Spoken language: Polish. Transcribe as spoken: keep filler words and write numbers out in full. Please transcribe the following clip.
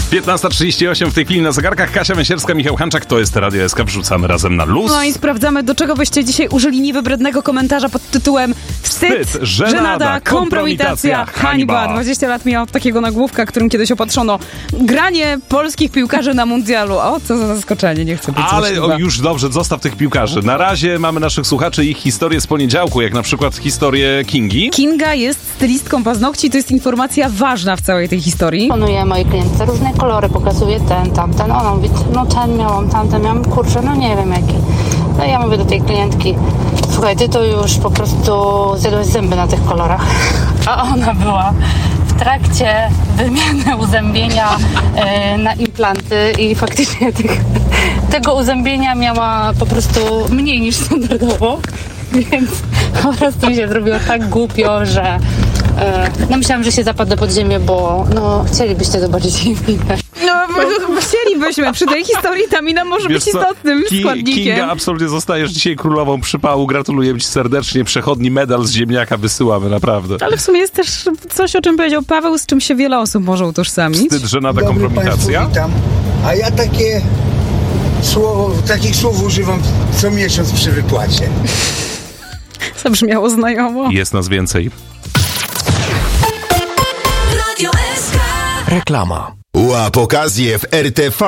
piętnasta trzydzieści osiem w tej chwili na zegarkach. Kasia Węsierska, Michał Hanczak, to jest Radio S K. Wrzucamy razem na luz. No i sprawdzamy, do czego byście dzisiaj użyli niewybrednego komentarza pod tytułem Wstyd, Wstyd żenada, żenada, kompromitacja, hańba. dwadzieścia lat miał takiego nagłówka, którym kiedyś opatrzono granie polskich piłkarzy na mundialu. O, co za zaskoczenie, nie chcę być Ale złośliwa. o, już dobrze, zostaw tych piłkarzy. Na razie mamy naszych słuchaczy i ich historię z poniedziałku, jak na przykład historię Kingi. Kinga jest stylistką paznokci, to jest informacja ważna w całej tej historii. Proponuję mojej klientce różne kolory, pokazuję ten, tamten. Ona mówi, no ten miałam, tamten miałam, kurczę, no nie wiem jaki. No i ja mówię do tej klientki, słuchaj, ty to już po prostu zjadłeś zęby na tych kolorach. A ona była w trakcie wymiany uzębienia e, na implanty i faktycznie tych, tego uzębienia miała po prostu mniej niż standardowo, więc po prostu mi się zrobiło tak głupio, że e, no myślałam, że się zapadnę pod ziemię, bo no chcielibyście zobaczyć jej minę. No, chcielibyśmy. Przy tej historii ta mina może Wiesz być co? istotnym Ki- składnikiem. Kinga, absolutnie zostajesz dzisiaj królową przypału. Gratuluję ci serdecznie. Przechodni medal z ziemniaka wysyłamy, naprawdę. Ale w sumie jest też coś, o czym powiedział Paweł, z czym się wiele osób może utożsamić. Wstyd, żenada, Dobry kompromitacja. Państwu, witam. A ja takie słowo, takich słów używam co miesiąc przy wypłacie. Zabrzmiało znajomo. Jest nas więcej. Radio S K. Reklama. Łap okazję w R T V